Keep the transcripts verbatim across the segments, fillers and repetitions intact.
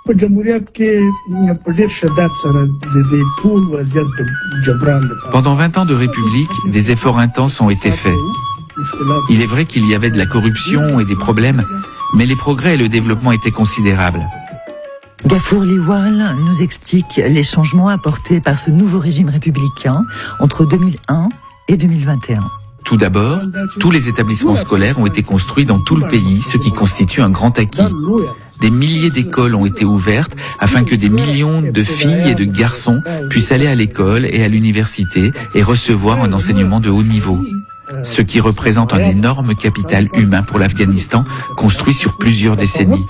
Pendant vingt ans de République, des efforts intenses ont été faits. Il est vrai qu'il y avait de la corruption et des problèmes, mais les progrès et le développement étaient considérables. Gafour Liwal nous explique les changements apportés par ce nouveau régime républicain entre deux mille un et deux mille vingt et un. Tout d'abord, tous les établissements scolaires ont été construits dans tout le pays, ce qui constitue un grand acquis. Des milliers d'écoles ont été ouvertes afin que des millions de filles et de garçons puissent aller à l'école et à l'université et recevoir un enseignement de haut niveau. Ce qui représente un énorme capital humain pour l'Afghanistan, construit sur plusieurs décennies.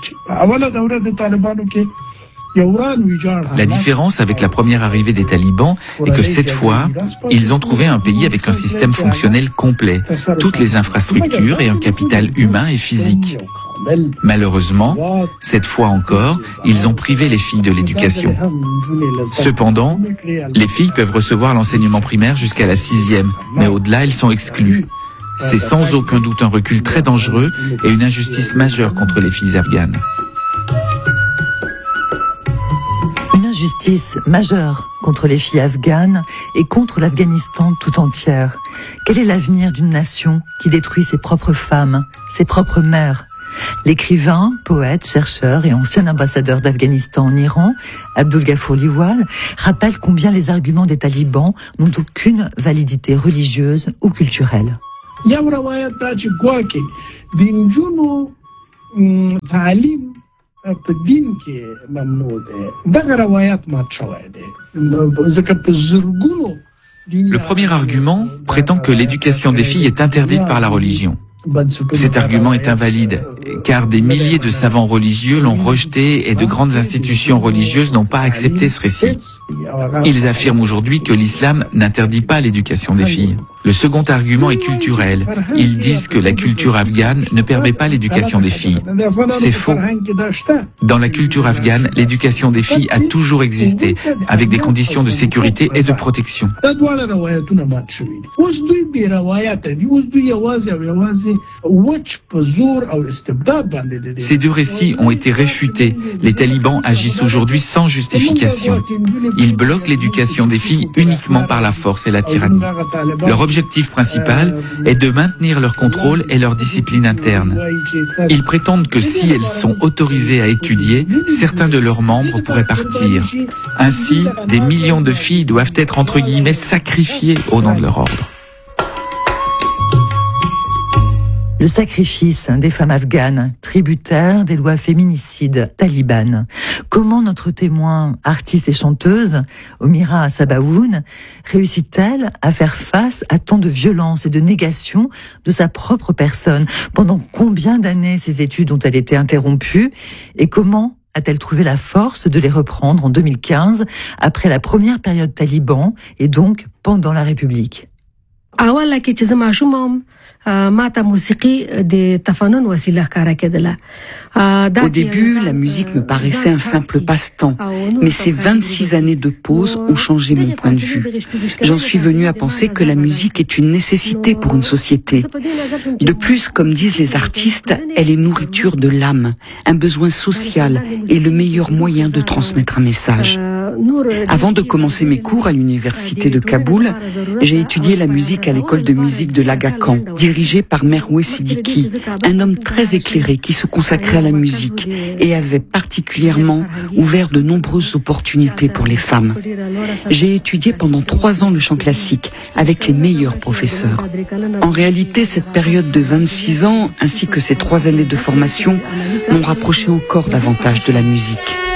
La différence avec la première arrivée des talibans est que cette fois, ils ont trouvé un pays avec un système fonctionnel complet, toutes les infrastructures et un capital humain et physique. Malheureusement, cette fois encore, ils ont privé les filles de l'éducation. Cependant, les filles peuvent recevoir l'enseignement primaire jusqu'à la sixième, mais au-delà, elles sont exclues. C'est sans aucun doute un recul très dangereux et une injustice majeure contre les filles afghanes. Une injustice majeure contre les filles afghanes et contre l'Afghanistan tout entière. Quel est l'avenir d'une nation qui détruit ses propres femmes, ses propres mères ? L'écrivain, poète, chercheur et ancien ambassadeur d'Afghanistan en Iran, Abdul Gafour Liwal, rappelle combien les arguments des talibans n'ont aucune validité religieuse ou culturelle. Le premier argument prétend que l'éducation des filles est interdite par la religion. Cet argument est invalide, car des milliers de savants religieux l'ont rejeté et de grandes institutions religieuses n'ont pas accepté ce récit. Ils affirment aujourd'hui que l'islam n'interdit pas l'éducation des filles. Le second argument est culturel. Ils disent que la culture afghane ne permet pas l'éducation des filles. C'est faux. Dans la culture afghane, l'éducation des filles a toujours existé, avec des conditions de sécurité et de protection. Ces deux récits ont été réfutés. Les talibans agissent aujourd'hui sans justification. Ils bloquent l'éducation des filles uniquement par la force et la tyrannie. Leur objectif principal est de maintenir leur contrôle et leur discipline interne. Ils prétendent que si elles sont autorisées à étudier, certains de leurs membres pourraient partir. Ainsi, des millions de filles doivent être entre guillemets sacrifiées au nom de leur ordre. Le sacrifice des femmes afghanes, tributaires des lois féminicides talibanes. Comment notre témoin, artiste et chanteuse, Omira Sabaoun, réussit-elle à faire face à tant de violence et de négation de sa propre personne? Pendant combien d'années ses études ont-elles été interrompues? Et comment a-t-elle trouvé la force de les reprendre en deux mille quinze, après la première période taliban et donc pendant la République? Au début, la musique me paraissait un simple passe-temps, mais ces vingt-six années de pause ont changé mon point de vue. J'en suis venue à penser que la musique est une nécessité pour une société. De plus, comme disent les artistes, elle est nourriture de l'âme, un besoin social et le meilleur moyen de transmettre un message. Avant de commencer mes cours à l'université de Kaboul, j'ai étudié la musique à l'école de musique de l'Aga Khan, dirigée par Merwé Siddiqui, un homme très éclairé qui se consacrait à la musique et avait particulièrement ouvert de nombreuses opportunités pour les femmes. J'ai étudié pendant trois ans le chant classique avec les meilleurs professeurs. En réalité, cette période de vingt-six ans ainsi que ces trois années de formation m'ont rapproché encore davantage de la musique.